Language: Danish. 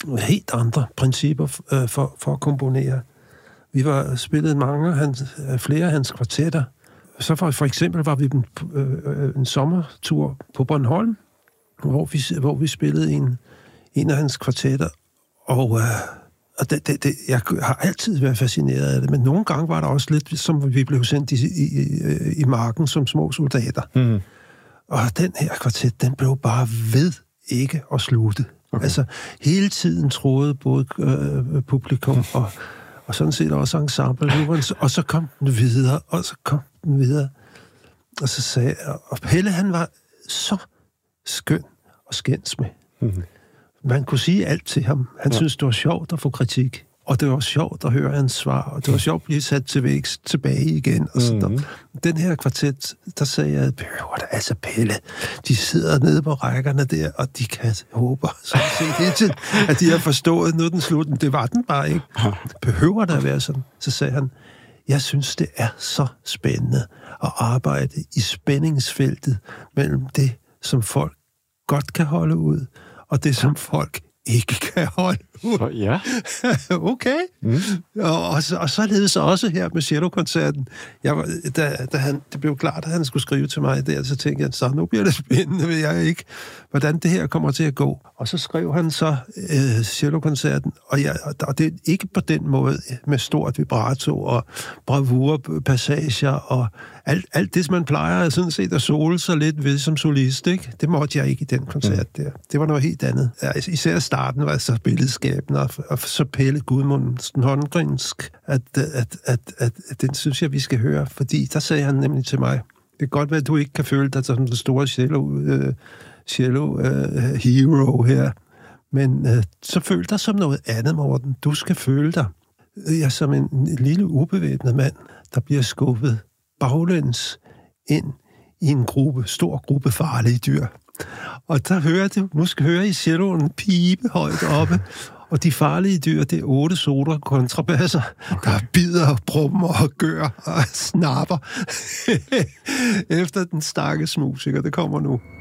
helt andre principper for at komponere. Vi var spillet flere af hans kvartetter. Så for eksempel var vi en sommertur på Bornholm, hvor vi spillede en af hans kvartetter, og jeg har altid været fascineret af det, men nogle gange var der også lidt, som vi blev sendt i marken som små soldater. Mm. Og den her kvartet, den blev bare ved ikke at slutte. Okay. Altså, hele tiden troede både publikum og sådan set også ensemble, og så kom den videre, og så sagde og Pelle, han var så skøn og skænds med. Mm-hmm. Man kunne sige alt til ham. Han synes, det var sjovt at få kritik, og det var sjovt at høre hans svar, og det var sjovt at blive sat til vægs tilbage igen. Og sådan. Den her kvartet, der sagde jeg, altså Pelle, de sidder nede på rækkerne der, og de kan håbe, at de har forstået, nu den slutten. Det var den bare ikke. Behøver der at være sådan? Så sagde han, jeg synes, det er så spændende at arbejde i spændingsfeltet mellem det, som folk godt kan holde ud, og det, som folk ikke kan holde ud. Så, ja. Okay. Mm. Og således også her med cellokoncerten. Det blev klart, at han skulle skrive til mig der, så tænkte jeg, så nu bliver det spændende, ved jeg ikke, hvordan det her kommer til at gå. Og så skrev han så cellokoncerten, og det er ikke på den måde med stort vibrato og bravurpassager og alt det, som man plejer sådan set at sole sig lidt ved som solist, ikke? Det måtte jeg ikke i den koncert der. Det var noget helt andet. Ja, især starten var så billedskabende, og så Pelle Gudmundsen håndgrinsk, at den synes jeg, vi skal høre, fordi der sagde han nemlig til mig, det kan godt være, at du ikke kan føle dig som den store cello hero her, men så føl dig som noget andet, Morten. Du skal føle dig som en lille ubevæbnet mand, der bliver skubbet baglæns ind i en stor gruppe farlige dyr. Og der hører I celloen pibe højt oppe, og de farlige dyr, det er 8 soler kontrabasser, der bider og brummer og gør og snapper efter den stakkels musiker. Det kommer nu.